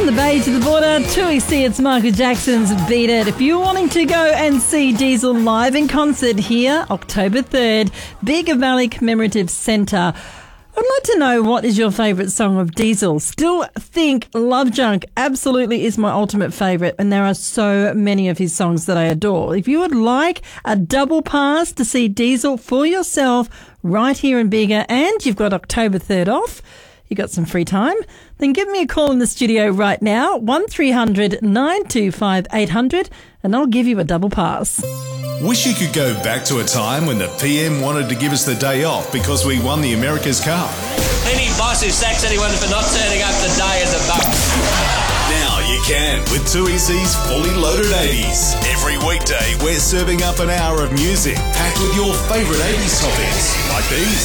the bay to the border, 2EC, it's Michael Jackson's Beat It. If you're wanting to go and see Diesel live in concert here, October 3rd, Big Valley Commemorative Centre, I'd like to know, what is your favourite song of Diesel? Still think Love Junk absolutely is my ultimate favourite, and there are so many of his songs that I adore. If you would like a double pass to see Diesel for yourself right here in Bega, and you've got October 3rd off, you got some free time, then give me a call in the studio right now, 1300 925 800, and I'll give you a double pass. Wish you could go back to a time when the PM wanted to give us the day off because we won the America's Cup. Any boss who sacks anyone for not turning up the day is a bum. Now you can with 2EC's Fully Loaded 80s. Every weekday we're serving up an hour of music packed with your favourite 80s topics like these.